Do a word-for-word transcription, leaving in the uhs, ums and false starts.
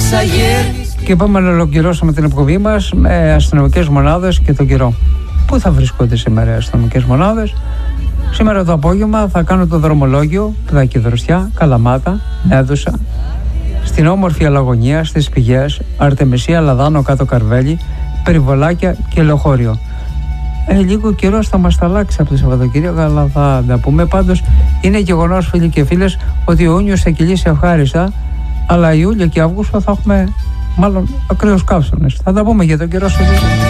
Και πάμε να ολοκληρώσουμε την εκπομπή μας με αστυνομικές μονάδες και τον καιρό. Πού θα βρισκόνται σήμερα οι αστυνομικές μονάδες? Σήμερα το απόγευμα θα κάνω το δρομολόγιο Πεδάκι Δροσιά, Καλαμάτα, Έδουσα, στην όμορφη Αλαγωνία, στις Πηγές, Αρτεμισία, Λαδάνο, Κάτω Καρβέλι, Περιβολάκια και Λεωχώριο. Ε, λίγο καιρός θα μας τα αλλάξει από το Σαββατοκύριακο, αλλά θα τα πούμε. Πάντως είναι γεγονός, φίλοι και φίλες, ότι ο Ιούνιος θα κυλήσει ευχάριστα, αλλά Ιούλιο και Αύγουστο θα έχουμε μάλλον ακραίους καύσονες. Θα τα πούμε για τον καιρό στο